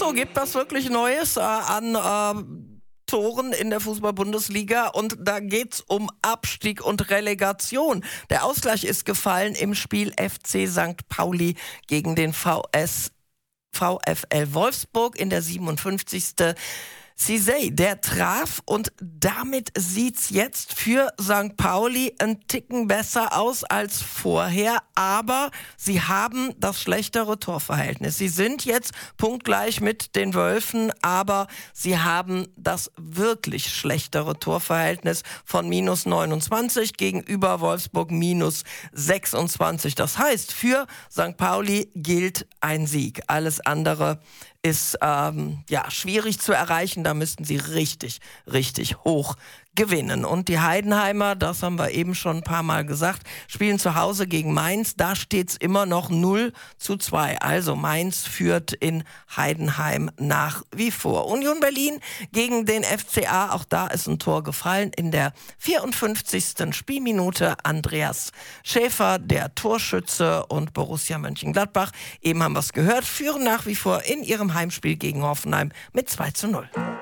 so, gibt das wirklich Neues an Toren in der Fußball-Bundesliga und da geht's um Abstieg und Relegation. Der Ausgleich ist gefallen im Spiel FC St. Pauli gegen den VfL Wolfsburg in der 57. Cizey, der traf und damit sieht's jetzt für St. Pauli ein Ticken besser aus als vorher, aber sie haben das schlechtere Torverhältnis. Sie sind jetzt punktgleich mit den Wölfen, aber sie haben das wirklich schlechtere Torverhältnis von minus 29 gegenüber Wolfsburg minus 26. Das heißt, für St. Pauli gilt ein Sieg. Alles andere ist schwierig zu erreichen. Da müssten sie richtig hoch gewinnen. Und die Heidenheimer, das haben wir eben schon ein paar Mal gesagt, spielen zu Hause gegen Mainz. Da steht's immer noch 0:2. Also Mainz führt in Heidenheim nach wie vor. Union Berlin gegen den FCA. Auch da ist ein Tor gefallen in der 54. Spielminute. Andreas Schäfer, der Torschütze, und Borussia Mönchengladbach, eben haben wir es gehört, führen nach wie vor in ihrem Heimspiel gegen Hoffenheim mit 2:0.